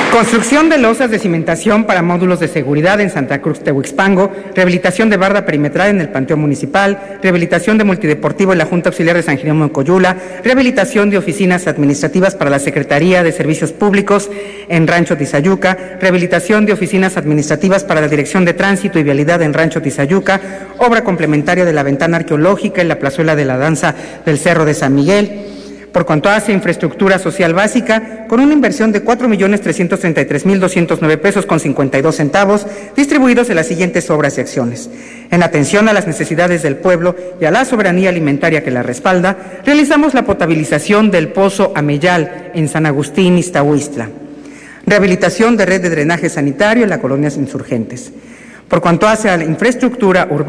Construcción de losas de cimentación para módulos de seguridad en Santa Cruz Tehuixpango, rehabilitación de barda perimetral en el Panteón Municipal, rehabilitación de multideportivo en la Junta Auxiliar de San Jerónimo de Coyula, rehabilitación de oficinas administrativas para la Secretaría de Servicios Públicos en Rancho Tizayuca, rehabilitación de oficinas administrativas para la Dirección de Tránsito y Vialidad en Rancho Tizayuca, obra complementaria de la ventana arqueológica en la plazuela de la danza del Cerro de San Miguel. Por cuanto hace infraestructura social básica, con una inversión de 4.333.209 pesos con 52 centavos, distribuidos en las siguientes obras y acciones. En atención a las necesidades del pueblo y a la soberanía alimentaria que la respalda, realizamos la potabilización del Pozo Ameyal en San Agustín, Iztahuistla. Rehabilitación de red de drenaje sanitario en la colonia Insurgentes. Por cuanto hace a la infraestructura urbana,